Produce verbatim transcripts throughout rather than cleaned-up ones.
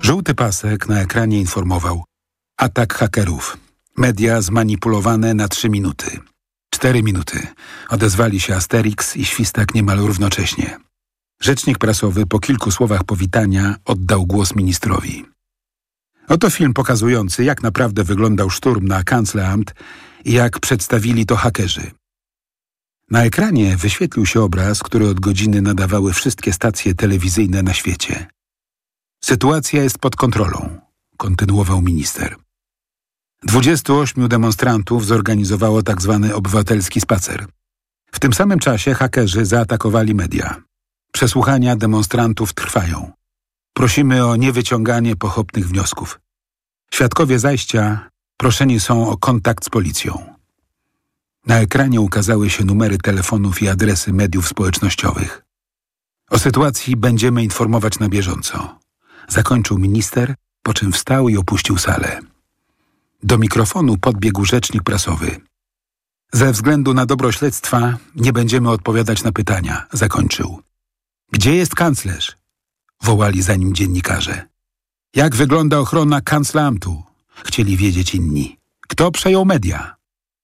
Żółty pasek na ekranie informował: atak hakerów. Media zmanipulowane na trzy minuty. Cztery minuty. Odezwali się Asterix i Świstak niemal równocześnie. Rzecznik prasowy po kilku słowach powitania oddał głos ministrowi. Oto film pokazujący, jak naprawdę wyglądał szturm na Kanzleramt i jak przedstawili to hakerzy. Na ekranie wyświetlił się obraz, który od godziny nadawały wszystkie stacje telewizyjne na świecie. Sytuacja jest pod kontrolą, kontynuował minister. Dwudziestu ośmiu demonstrantów zorganizowało tak zwany obywatelski spacer. W tym samym czasie hakerzy zaatakowali media. Przesłuchania demonstrantów trwają. Prosimy o niewyciąganie pochopnych wniosków. Świadkowie zajścia proszeni są o kontakt z policją. Na ekranie ukazały się numery telefonów i adresy mediów społecznościowych. O sytuacji będziemy informować na bieżąco. Zakończył minister, po czym wstał i opuścił salę. Do mikrofonu podbiegł rzecznik prasowy. Ze względu na dobro śledztwa nie będziemy odpowiadać na pytania, zakończył. Gdzie jest kanclerz? Wołali za nim dziennikarze. Jak wygląda ochrona Kanzleramtu? Chcieli wiedzieć inni. Kto przejął media?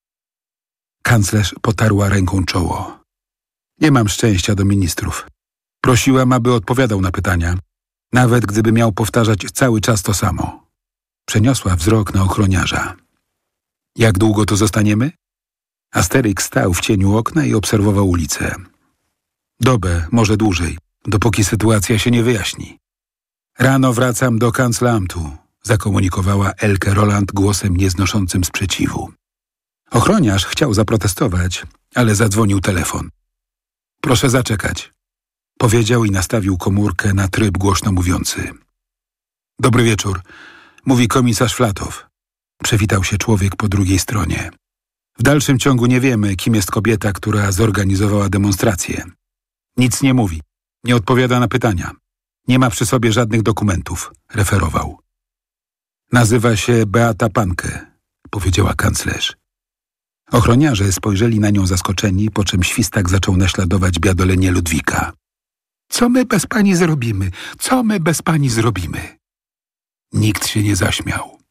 Kanclerz potarła ręką czoło. Nie mam szczęścia do ministrów. Prosiłem, aby odpowiadał na pytania, nawet gdyby miał powtarzać cały czas to samo. Przeniosła wzrok na ochroniarza. Jak długo tu zostaniemy? Asterix stał w cieniu okna i obserwował ulicę. Dobę, może dłużej, dopóki sytuacja się nie wyjaśni. Rano wracam do Kanzleramtu, zakomunikowała Elke Roland głosem nieznoszącym sprzeciwu. Ochroniarz chciał zaprotestować, ale zadzwonił telefon. Proszę zaczekać, powiedział i nastawił komórkę na tryb głośno mówiący. Dobry wieczór, mówi komisarz Flatow. Przywitał się człowiek po drugiej stronie. W dalszym ciągu nie wiemy, kim jest kobieta, która zorganizowała demonstrację. Nic nie mówi, nie odpowiada na pytania. Nie ma przy sobie żadnych dokumentów, referował. Nazywa się Beata Panke, powiedziała kanclerz. Ochroniarze spojrzeli na nią zaskoczeni, po czym Świstak zaczął naśladować biadolenie Ludwika. Co my bez pani zrobimy? Co my bez pani zrobimy? Nikt się nie zaśmiał.